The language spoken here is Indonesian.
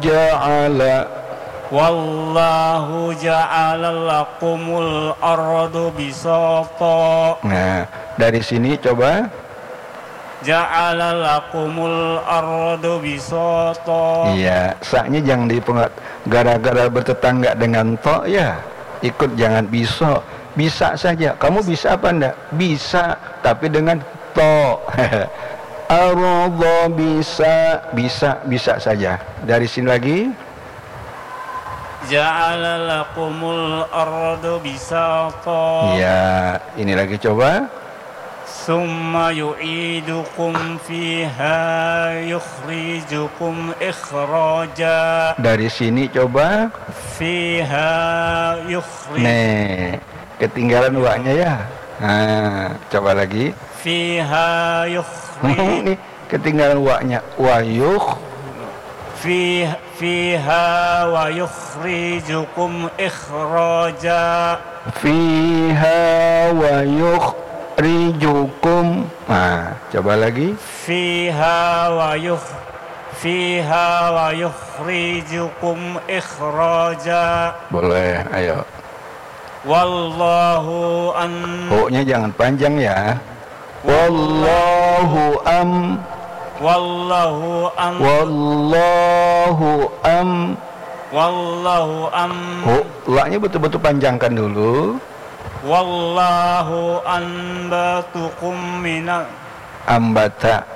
Wallahu ja'ala lakumul ardu bisata. Nah, dari sini coba. Ja'ala lakumul ardu bisata. Iya, saknya jangan dipengat. Gara-gara bertetangga dengan to ya, ikut jangan bisa. Bisa saja. Kamu bisa apa enggak? Bisa, tapi dengan to. Ardo bisa saja. Dari sini lagi. Ja'ala lakumul ardu bisata. Iya, ini lagi coba. Summa yu'idukum fiha yukhrijukum ikhraja. Dari sini coba. Fiha yukhrij. Nih, ketinggalan waknya ya. Nah, coba lagi. Fiha yukhrij. Nih, ketinggalan waknya. Fiha wa yukhrijukum ikhraja. Fiha wa yukhrijukum. Nah, coba lagi. Fiha wa yukhrijukum ikhraja. Boleh, ayo. Wallahu Ho-nya jangan panjang ya. Wallahu Ho, la-nya betul-betul panjangkan dulu. Wallahu anbatukum minal Ambata.